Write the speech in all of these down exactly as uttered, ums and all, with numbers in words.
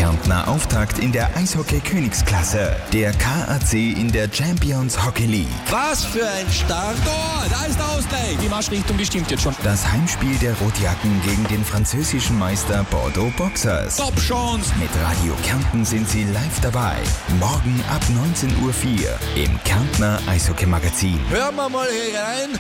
Kärntner Auftakt in der Eishockey-Königsklasse. Der K A C in der Champions Hockey League. Was für ein Start! Oh, da ist der Ausgleich! Die Marschrichtung, die stimmt jetzt schon. Das Heimspiel der Rotjacken gegen den französischen Meister Bordeaux Boxers. Top Chance! Mit Radio Kärnten sind Sie live dabei. Morgen ab neunzehn Uhr vier im Kärntner Eishockey-Magazin. Hören wir mal hier rein.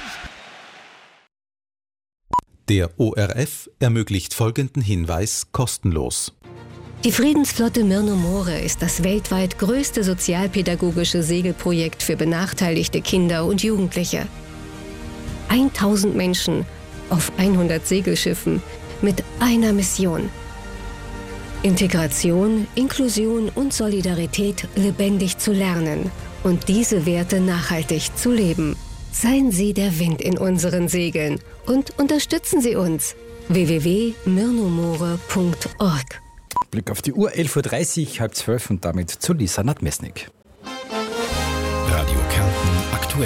Der O R F ermöglicht folgenden Hinweis kostenlos. Die Friedensflotte Myrno-More ist das weltweit größte sozialpädagogische Segelprojekt für benachteiligte Kinder und Jugendliche. tausend Menschen auf hundert Segelschiffen mit einer Mission: Integration, Inklusion und Solidarität lebendig zu lernen und diese Werte nachhaltig zu leben. Seien Sie der Wind in unseren Segeln und unterstützen Sie uns. w w w punkt myrnomore punkt org. Blick auf die Uhr, elf Uhr dreißig, halb zwölf und damit zu Lisa Nadmesnik. Radio Kärnten aktuell.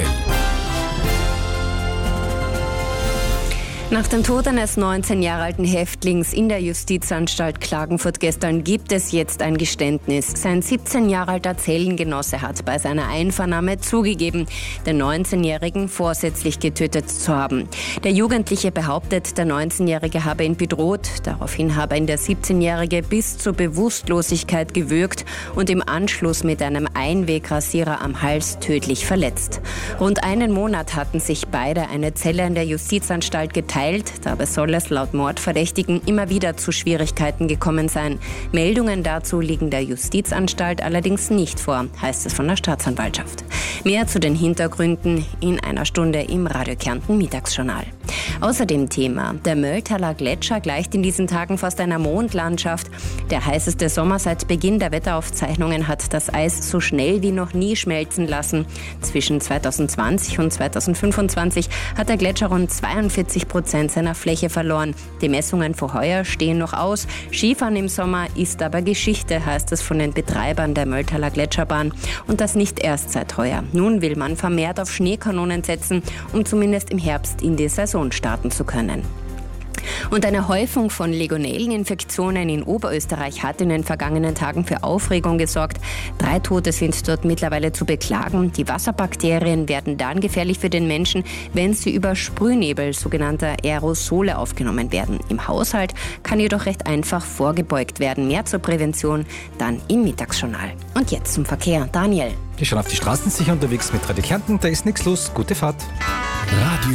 Nach dem Tod eines neunzehn Jahre alten Häftlings in der Justizanstalt Klagenfurt gestern gibt es jetzt ein Geständnis. Sein siebzehn Jahre alter Zellengenosse hat bei seiner Einvernahme zugegeben, den neunzehnjährigen vorsätzlich getötet zu haben. Der Jugendliche behauptet, der neunzehnjährige habe ihn bedroht. Daraufhin habe ihn der siebzehnjährige bis zur Bewusstlosigkeit gewürgt und im Anschluss mit einem Einwegrasierer am Hals tödlich verletzt. Rund einen Monat hatten sich beide eine Zelle in der Justizanstalt geteilt. Dabei soll es laut Mordverdächtigen immer wieder zu Schwierigkeiten gekommen sein. Meldungen dazu liegen der Justizanstalt allerdings nicht vor, heißt es von der Staatsanwaltschaft. Mehr zu den Hintergründen in einer Stunde im Radio Kärnten Mittagsjournal. Außerdem Thema: Der Mölltaler Gletscher gleicht in diesen Tagen fast einer Mondlandschaft. Der heißeste Sommer seit Beginn der Wetteraufzeichnungen hat das Eis so schnell wie noch nie schmelzen lassen. Zwischen zweitausendzwanzig und zweitausendfünfundzwanzig hat der Gletscher rund zweiundvierzig Prozent seiner Fläche verloren. Die Messungen für heuer stehen noch aus. Skifahren im Sommer ist aber Geschichte, heißt es von den Betreibern der Mölltaler Gletscherbahn. Und das nicht erst seit heuer. Nun will man vermehrt auf Schneekanonen setzen, um zumindest im Herbst in die Saison starten zu können. Und eine Häufung von Legionelleninfektionen in Oberösterreich hat in den vergangenen Tagen für Aufregung gesorgt. Drei Tote sind dort mittlerweile zu beklagen. Die Wasserbakterien werden dann gefährlich für den Menschen, wenn sie über Sprühnebel, sogenannte Aerosole, aufgenommen werden. Im Haushalt kann jedoch recht einfach vorgebeugt werden. Mehr zur Prävention dann im Mittagsjournal. Und jetzt zum Verkehr. Daniel. Wir schauen auf die Straßen, sicher unterwegs mit Radio Kärnten. Da ist nichts los. Gute Fahrt. Radio